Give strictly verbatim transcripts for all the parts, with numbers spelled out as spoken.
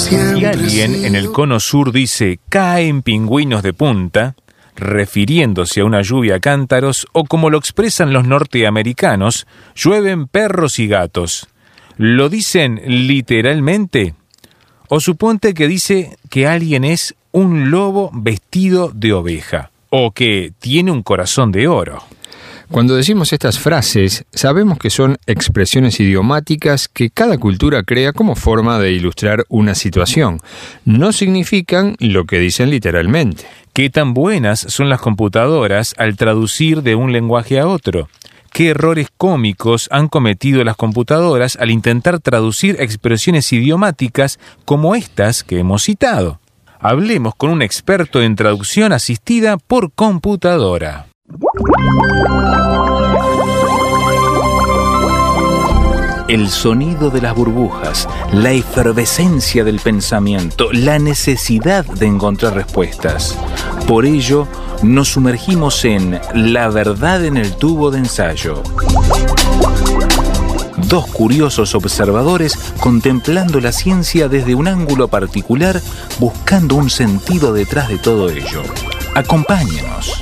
Si alguien en el cono sur dice caen pingüinos de punta, refiriéndose a una lluvia a cántaros, o como lo expresan los norteamericanos, llueven perros y gatos, ¿lo dicen literalmente? O suponte que dice que alguien es un lobo vestido de oveja, o que tiene un corazón de oro. Cuando decimos estas frases, sabemos que son expresiones idiomáticas que cada cultura crea como forma de ilustrar una situación. No significan lo que dicen literalmente. ¿Qué tan buenas son las computadoras al traducir de un lenguaje a otro? ¿Qué errores cómicos han cometido las computadoras al intentar traducir expresiones idiomáticas como estas que hemos citado? Hablemos con un experto en traducción asistida por computadora. El sonido de las burbujas, la efervescencia del pensamiento, la necesidad de encontrar respuestas. Por ello, nos sumergimos en La verdad en el tubo de ensayo. Dos curiosos observadores contemplando la ciencia desde un ángulo particular, buscando un sentido detrás de todo ello. Acompáñenos.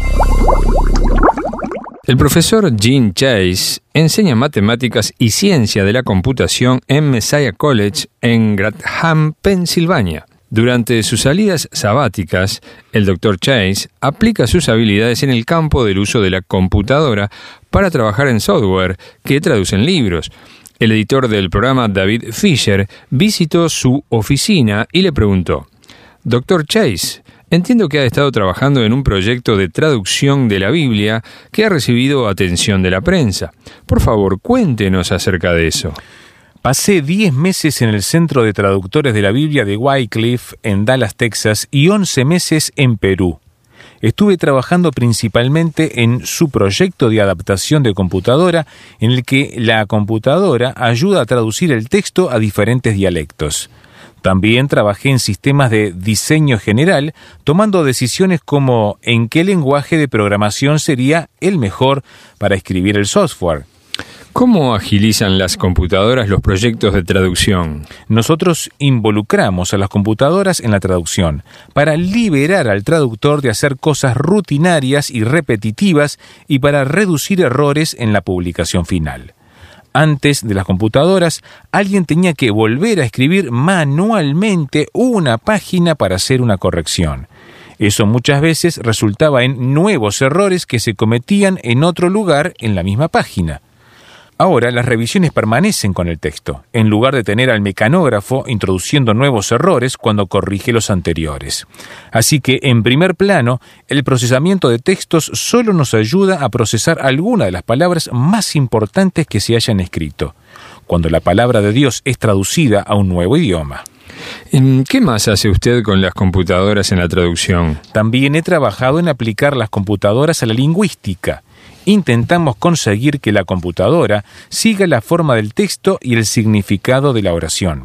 El profesor Gene Chase enseña matemáticas y ciencia de la computación en Messiah College en Grantham, Pensilvania. Durante sus salidas sabáticas, el doctor Chase aplica sus habilidades en el campo del uso de la computadora para trabajar en software que traducen libros. El editor del programa, David Fisher, visitó su oficina y le preguntó: «Doctor Chase, entiendo que ha estado trabajando en un proyecto de traducción de la Biblia que ha recibido atención de la prensa. Por favor, cuéntenos acerca de eso». Pasé diez meses en el Centro de Traductores de la Biblia de Wycliffe en Dallas, Texas, y once meses en Perú. Estuve trabajando principalmente en su proyecto de adaptación de computadora, en el que la computadora ayuda a traducir el texto a diferentes dialectos. También trabajé en sistemas de diseño general, tomando decisiones como en qué lenguaje de programación sería el mejor para escribir el software. ¿Cómo agilizan las computadoras los proyectos de traducción? Nosotros involucramos a las computadoras en la traducción para liberar al traductor de hacer cosas rutinarias y repetitivas y para reducir errores en la publicación final. Antes de las computadoras, alguien tenía que volver a escribir manualmente una página para hacer una corrección. Eso muchas veces resultaba en nuevos errores que se cometían en otro lugar en la misma página. Ahora las revisiones permanecen con el texto, en lugar de tener al mecanógrafo introduciendo nuevos errores cuando corrige los anteriores. Así que, en primer plano, el procesamiento de textos solo nos ayuda a procesar alguna de las palabras más importantes que se hayan escrito, cuando la palabra de Dios es traducida a un nuevo idioma. ¿Qué más hace usted con las computadoras en la traducción? También he trabajado en aplicar las computadoras a la lingüística. Intentamos conseguir que la computadora siga la forma del texto y el significado de la oración.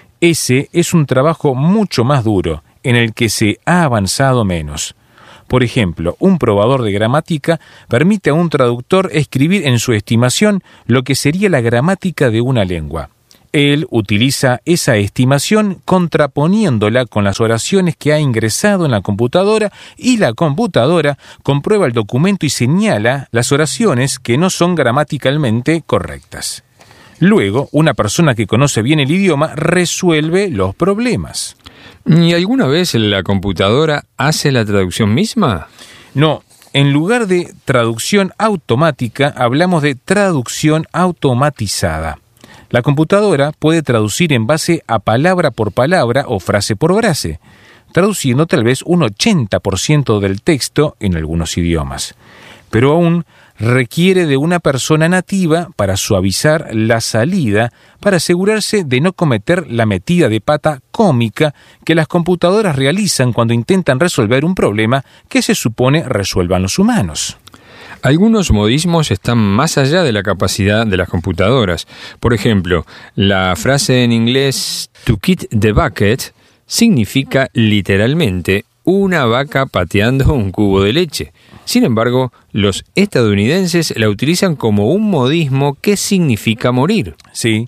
Ese es un trabajo mucho más duro, en el que se ha avanzado menos. Por ejemplo, un probador de gramática permite a un traductor escribir en su estimación lo que sería la gramática de una lengua. Él utiliza esa estimación contraponiéndola con las oraciones que ha ingresado en la computadora y la computadora comprueba el documento y señala las oraciones que no son gramaticalmente correctas. Luego, una persona que conoce bien el idioma resuelve los problemas. ¿Y alguna vez la computadora hace la traducción misma? No. En lugar de traducción automática, hablamos de traducción automatizada. La computadora puede traducir en base a palabra por palabra o frase por frase, traduciendo tal vez un ochenta por ciento del texto en algunos idiomas. Pero aún requiere de una persona nativa para suavizar la salida, para asegurarse de no cometer la metida de pata cómica que las computadoras realizan cuando intentan resolver un problema que se supone resuelvan los humanos. Algunos modismos están más allá de la capacidad de las computadoras. Por ejemplo, la frase en inglés "to kick the bucket" significa literalmente una vaca pateando un cubo de leche. Sin embargo, los estadounidenses la utilizan como un modismo que significa morir. Sí,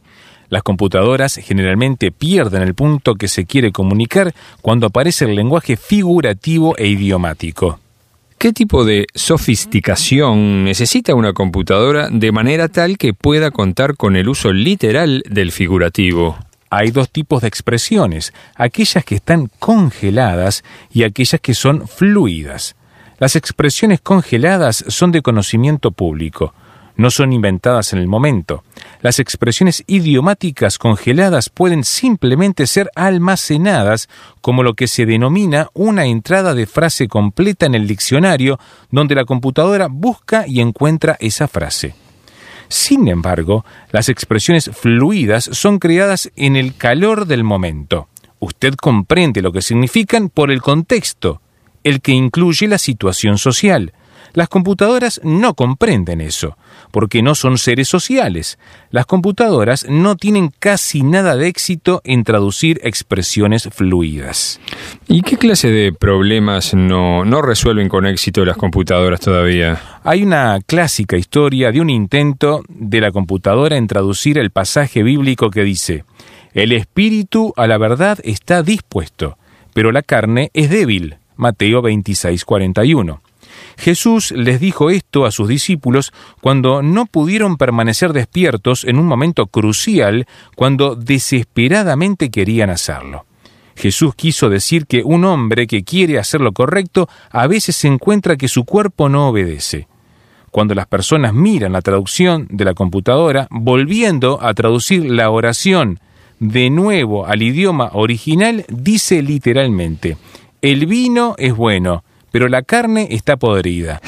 Las computadoras generalmente pierden el punto que se quiere comunicar cuando aparece el lenguaje figurativo e idiomático. ¿Qué tipo de sofisticación necesita una computadora de manera tal que pueda contar con el uso literal del figurativo? Hay dos tipos de expresiones, aquellas que están congeladas y aquellas que son fluidas. Las expresiones congeladas son de conocimiento público. No son inventadas en el momento. Las expresiones idiomáticas congeladas pueden simplemente ser almacenadas como lo que se denomina una entrada de frase completa en el diccionario, donde la computadora busca y encuentra esa frase. Sin embargo, las expresiones fluidas son creadas en el calor del momento. Usted comprende lo que significan por el contexto, el que incluye la situación social. Las computadoras no comprenden eso, porque no son seres sociales. Las computadoras no tienen casi nada de éxito en traducir expresiones fluidas. ¿Y qué clase de problemas no, no resuelven con éxito las computadoras todavía? Hay una clásica historia de un intento de la computadora en traducir el pasaje bíblico que dice: «El espíritu a la verdad está dispuesto, pero la carne es débil». Mateo veintiséis, cuarenta y uno. Jesús les dijo esto a sus discípulos cuando no pudieron permanecer despiertos en un momento crucial, cuando desesperadamente querían hacerlo. Jesús quiso decir que un hombre que quiere hacer lo correcto a veces encuentra que su cuerpo no obedece. Cuando las personas miran la traducción de la computadora, volviendo a traducir la oración de nuevo al idioma original, dice literalmente: «El vino es bueno, pero la carne está podrida».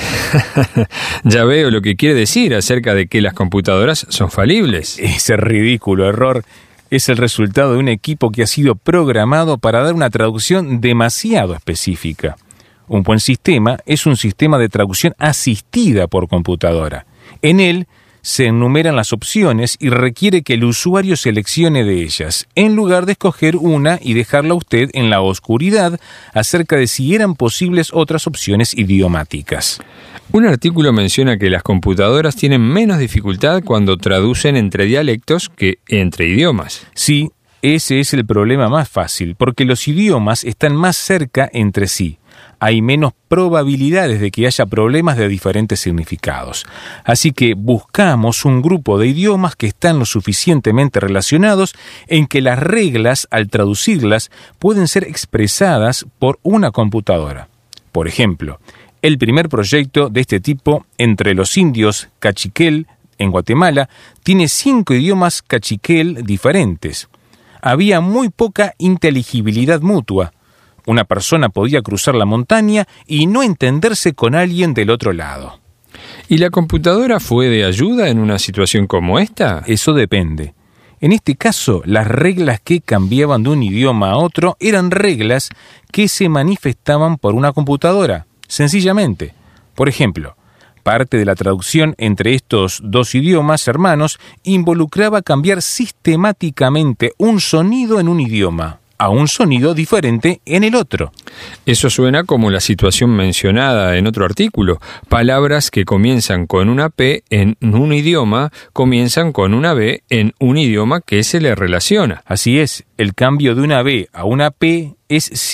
Ya veo lo que quiere decir acerca de que las computadoras son falibles. Ese ridículo error es el resultado de un equipo que ha sido programado para dar una traducción demasiado específica. Un buen sistema es un sistema de traducción asistida por computadora. En él se enumeran las opciones y requiere que el usuario seleccione de ellas, en lugar de escoger una y dejarla a usted en la oscuridad acerca de si eran posibles otras opciones idiomáticas. Un artículo menciona que las computadoras tienen menos dificultad cuando traducen entre dialectos que entre idiomas. Sí, ese es el problema más fácil, porque los idiomas están más cerca entre sí. Hay menos probabilidades de que haya problemas de diferentes significados. Así que buscamos un grupo de idiomas que están lo suficientemente relacionados en que las reglas, al traducirlas, pueden ser expresadas por una computadora. Por ejemplo, el primer proyecto de este tipo entre los indios cachiquel en Guatemala tiene cinco idiomas cachiquel diferentes. Había muy poca inteligibilidad mutua. Una persona podía cruzar la montaña y no entenderse con alguien del otro lado. ¿Y la computadora fue de ayuda en una situación como esta? Eso depende. En este caso, las reglas que cambiaban de un idioma a otro eran reglas que se manifestaban por una computadora, sencillamente. Por ejemplo, parte de la traducción entre estos dos idiomas hermanos involucraba cambiar sistemáticamente un sonido en un idioma a un sonido diferente en el otro. Eso suena como la situación mencionada en otro artículo. Palabras que comienzan con una P en un idioma comienzan con una B en un idioma que se le relaciona. Así es, el cambio de una B a una P es